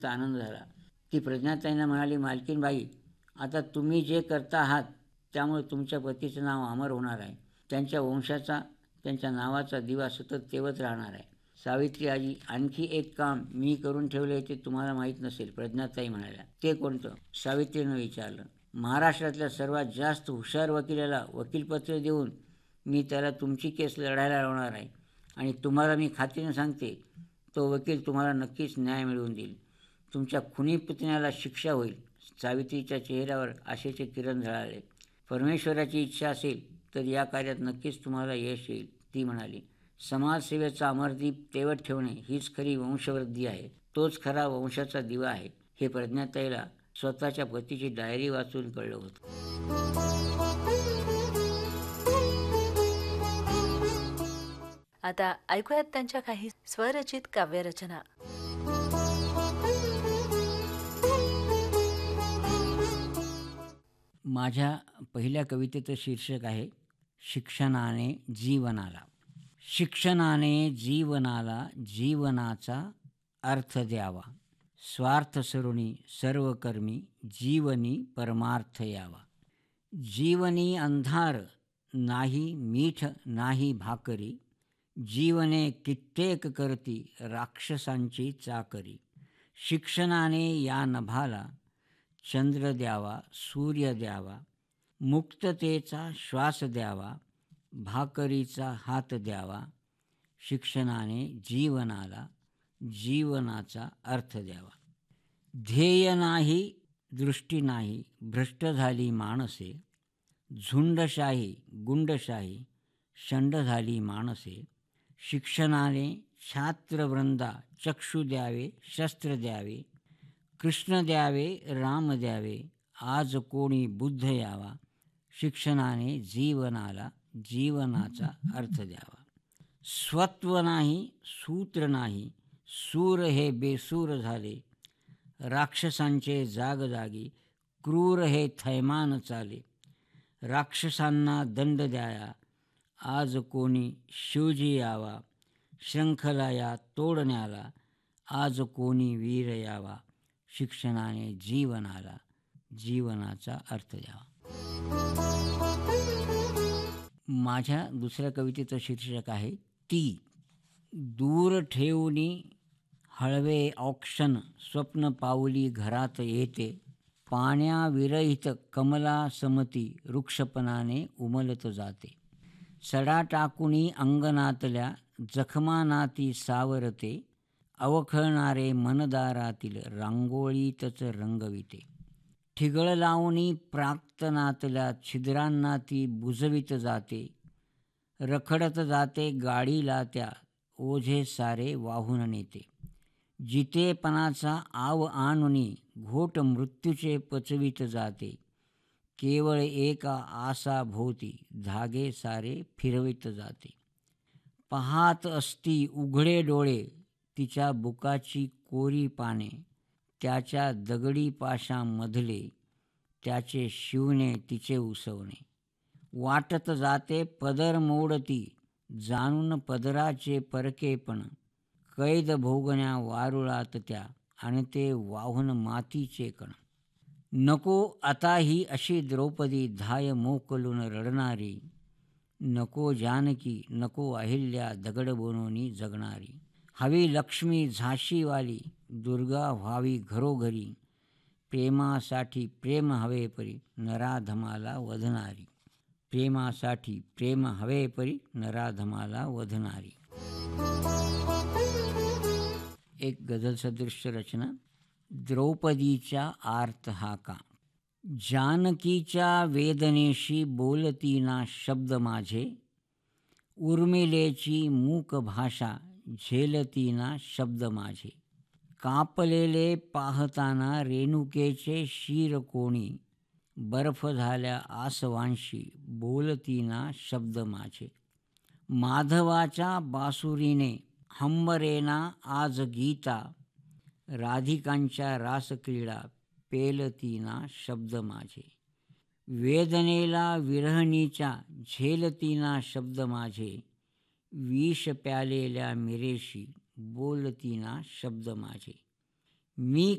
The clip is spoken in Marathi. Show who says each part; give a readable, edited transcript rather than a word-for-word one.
Speaker 1: आनंद झाला. ती प्रज्ञाताईंना म्हणाली, मालकीनबाई, आता तुम्ही जे करता आहात त्यामुळे तुमच्या पतीचं नाव अमर होणार आहे. त्यांच्या वंशाचा, त्यांच्या नावाचा दिवा सतत तेवत राहणार आहे. सावित्री आजी, आणखी एक काम मी करून ठेवले ते तुम्हाला माहीत नसेल, प्रज्ञाताई म्हणाल्या. ते कोणतं? सावित्रीनं विचारलं. महाराष्ट्रातल्या सर्वात जास्त हुशार वकिलाला वकीलपत्र देऊन मी त्याला तुमची केस लढायला लावणार आहे आणि तुम्हाला मी खात्रीनं सांगते, तो वकील तुम्हाला नक्कीच न्याय मिळवून देईल. तुमच्या खुनी पुतण्याला शिक्षा होईल. सावित्रीच्या चेहऱ्यावर आशेचे किरण झळाळले. परमेश्वराची इच्छा असेल तर या कार्यात नक्कीच तुम्हाला यश येईल, ती म्हणाली. समाजसेवेचा अमरदीप तेवत ठेवणे हीच खरी वंशवृद्धी आहे. तोच खरा वंशाचा दिवा आहे. हे प्रज्ञाताईला स्वतःच्या पतीची डायरी वाचून कळलं होतं.
Speaker 2: आता ऐकूयात त्यांच्या काही स्वरचित काव्यरचना.
Speaker 1: माझ्या पहिल्या कवितेचं शीर्षक आहे शिक्षणाने जीवनाला. शिक्षणाने जीवनाला जीवनाचा अर्थ द्यावा. स्वार्थ सरुणी सर्व कर्मी जीवनी परमार्थ यावा. जीवनी अंधार नाही मीठ नाही भाकरी. जीवने कित्येक करती राक्षसांची चाकरी. शिक्षणाने या नभाला चंद्र द्यावा सूर्य द्यावा. मुक्ततेचा श्वास द्यावा. भाकरीचा हात द्यावा. शिक्षणाने जीवनाला जीवनाचा अर्थ द्यावा. ध्येय नाही दृष्टी नाही भ्रष्ट झाली माणसे. झुंडशाही गुंडशाही शंड झाली माणसे. शिक्षणाने छात्रवृंदा चक्षु द्यावे शस्त्र द्यावे. कृष्ण द्यावे राम द्यावे आज कोणी बुद्ध यावा. शिक्षणाने जीवनाला जीवनाचा अर्थ द्यावा. स्वत्व नाही सूत्र नाही सूर हे बेसूर झाले. राक्षसांचे जागजागी क्रूर हे थैमान चाले. राक्षसांना दंड द्याया आज कोणी शिवजी यावा. शृंखला या तोडण्याला आज कोणी वीर यावा. शिक्षणाने जीवनाला जीवनाचा अर्थ द्यावा. माझ्या दुसऱ्या कवितेचं शीर्षक आहे ती. दूर ठेवूनी हळवे औक्षण स्वप्न पाऊली घरात येते. पाण्याविरहित कमला समती वृक्षपणाने उमलत जाते. सडा टाकुनी अंगणातल्या जखमानाती सावरते. अवखळणारे मनदारातील रांगोळीतच रंगविते. ठिगळ लावणी प्राक्तनातल्या छिद्रांना ती बुजवित जाते. रखडत जाते गाडीला त्या ओझे सारे वाहून नेते. जितेपणाचा आव आणुनी घोट मृत्यूचे पचवित जाते. केवळ एका आसाभोवती धागे सारे फिरवित जाते. पाहात असती उघडे डोळे तिच्या बुकाची कोरी पाने. त्याच्या दगडी पाशामधले त्याचे शिवणे तिचे उसवणे. वाटत जाते पदर मोडती जाणून पदराचे परकेपण. कैद भोगण्या वारुळात त्या आणते वाहून मातीचे कण. नको आता ही अशी द्रौपदी धाय मोकलून रडणारी. नको जानकी नको अहिल्या दगड बनवून जगणारी. हवी लक्ष्मी झाशीवाली दुर्गा व्हावी घरोघरी. प्रेमासाठी प्रेम हवे परी नराधमाला वधणारी. प्रेमासाठी प्रेम हवे परी नराधमाला वधणारी. एक गझल सदृश रचना. द्रौपदीच्या आर्त हाका. जानकीच्या वेदनेशी बोलतीना शब्द माझे. उर्मिलेची मूक भाषा झेलतीना शब्द माझे. कापलेले पाहताना रेणुकेचे शीर कोणी. बर्फ झाल्या आसवांशी बोलतीना शब्द माझे. माधवाच्या बासुरीने हंबरेना आज गीता. राधिकांच्या रासक्रीडा पेलतीना शब्द माझे. वेदनेला विरहणीच्या झेलतीना शब्द माझे. विष प्यालेल्या मिरेशी बोलतीना शब्द माझे. मी